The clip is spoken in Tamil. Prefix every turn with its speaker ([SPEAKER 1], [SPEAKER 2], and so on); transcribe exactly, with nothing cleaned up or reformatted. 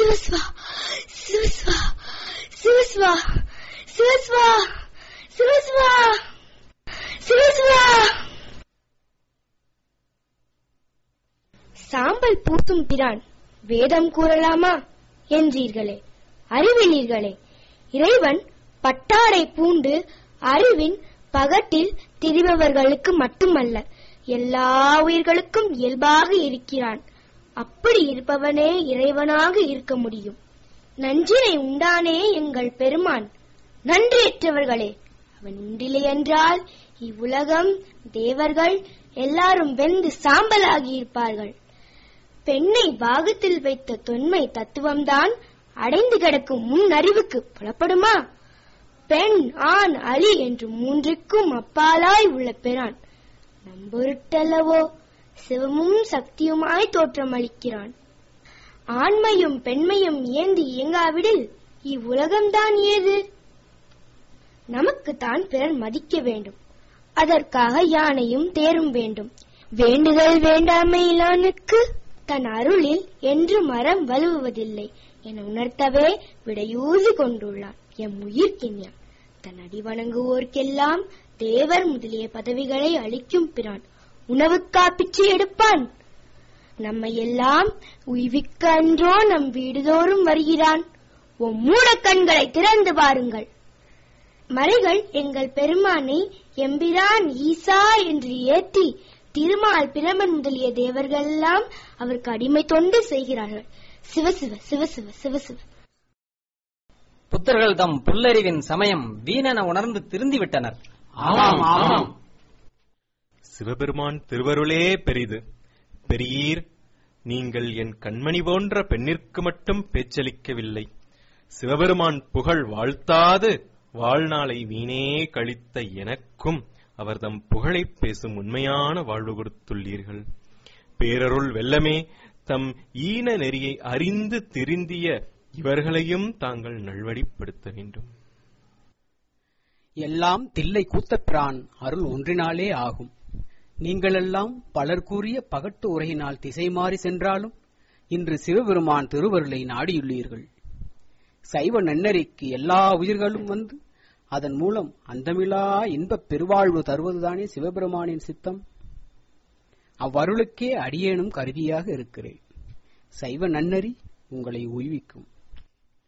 [SPEAKER 1] சிவஸ்வா சிவஸ்வா சிவஸ்வா சிவஸ்வா சிவஸ்வா சிவஸ்வா. சாம்பல் பூசும் பிரான் வேதம் கூறலாமா என்றீர்களே, அறிவிலீர்களே. இறைவன் பட்டாடை பூண்டு அறிவின் பகட்டில் திரிபவர்களுக்கு மட்டுமல்ல, எல்லா உயிர்களுக்கும் இயல்பாக இருக்கிறான். அப்படி இருப்பவனே இறைவனாக இருக்க முடியும். நஞ்சினை உண்டானே எங்கள் பெருமான். நன்றியற்றவர்களே, அவன் உண்டில்லை என்றால் இவ்வுலகம் தேவர்கள் எல்லாரும் வெந்து சாம்பலாகி இருப்பார்கள். பெண்ணை பாகத்தில் வைத்த தொன்மை தத்துவம்தான் அடைந்து கிடக்கும் முன் அறிவுக்கு புலப்படுமா? பெண் ஆண் அலி என்று மூன்றுக்கும் அப்பாலாய் உள்ள பிரான் நம்பொருட்டல்லவோ சிவமும் சக்தியுமாய் தோற்றமளிக்கிறான். ஆண்மையும் பெண்மையும் ஏந்தி இயங்காவிடில் இவ்வுலகம்தான் ஏது? நமக்குத்தான் பிறர் மதிக்க வேண்டும். அதற்காக யானையும் தேரும் வேண்டும். வேண்டுதல் வேண்டாமையிலானுக்கு தன் அருளில் என்று மரம் வலுவதில்லை என உணர்த்தவே விடையூசி கொண்டுள்ளான் எம் உயிர்க்கின்யான். தன் அடி வணங்குவோர்க்கெல்லாம் தேவர் முதலிய பதவிகளை அளிக்கும் பிரான் உணவுக்கா பிச்சை எடுப்பான்? நம்மை எல்லாம் உய்விக்க அன்றோ நம் வீடுதோறும் வருகிறான். ஓ மூட கண்களை திறந்து பாருங்கள். மறைகள் எங்கள் பெருமானை எம்பிரான் ஈசா என்று ஏற்றி திருமால் பிரமன் முதலிய தேவர்கள் எல்லாம் அவருக்கு அடிமை தொண்டு செய்கிறார்கள். சிவசிவ சிவசிவ சிவசிவ.
[SPEAKER 2] புத்தர்கள் தம் புல்லறிவின் சமயம் வீணென உணர்ந்து திருந்திவிட்டனர்.
[SPEAKER 3] ஆமாம் ஆமாம்.
[SPEAKER 4] சிவபெருமான் திருவருளே பெரிது. பெரியீர், நீங்கள் என் கண்மணி போன்ற பெண்ணிற்கு மட்டும் பேச்சளிக்கவில்லை. சிவபெருமான் புகழ் வாழ்த்தாது வாழ்நாளை வீணே கழித்த எனக்கும் அவர் தம் புகழை பேசும் உண்மையான வாழ்வு கொடுத்துள்ளீர்கள். பேரருள் வெல்லமே, தம் ஈன நெறியை அறிந்து திருந்திய இவர்களையும் தாங்கள் நல்வழிப்படுத்த வேண்டும்.
[SPEAKER 3] எல்லாம் தில்லை கூத்தப்பிரான் அருள் ஒன்றினாலே ஆகும். நீங்களெல்லாம் பலர் கூறிய பகட்டு உரையினால் திசை மாறி சென்றாலும் இன்று சிவபெருமான் திருவருளை நாடியுள்ளீர்கள். சைவ நன்னறிக்கு எல்லா உயிர்களும் வந்து அதன் மூலம் அந்தமிலா இன்பப் பெருவாழ்வு தருவதுதானே சிவபெருமானின் சித்தம். அவ்வருளுக்கே அடியேனும் கருவியாக இருக்கிறேன். சைவ நன்னறி உங்களை உய்விக்கும்.